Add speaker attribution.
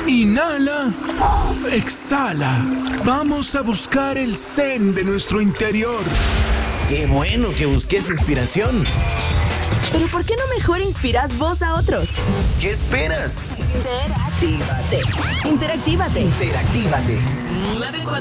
Speaker 1: Inhala. Exhala. Vamos a buscar el zen de nuestro interior.
Speaker 2: ¡Qué bueno que busques inspiración!
Speaker 3: Pero ¿por qué no mejor inspiras vos a otros?
Speaker 2: ¿Qué esperas?
Speaker 3: Interactívate.
Speaker 2: Interactívate.